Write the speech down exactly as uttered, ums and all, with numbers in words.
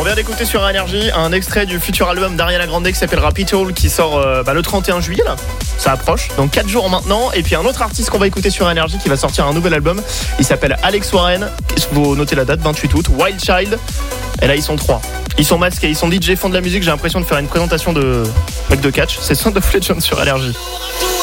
On vient d'écouter sur Énergie un extrait du futur album d'Ariana Grande qui s'appelle Rapitool, qui sort euh, bah, le trente et un juillet là. Ça approche, donc quatre jours maintenant. Et puis un autre artiste qu'on va écouter sur Énergie qui va sortir un nouvel album. Il s'appelle Alex Warren. Vous notez la date, vingt-huit août. Wild Child. Et là ils sont trois. Ils sont masqués, ils sont D J, font de la musique. J'ai l'impression de faire une présentation de mec de catch. C'est Sound of Legend sur Énergie.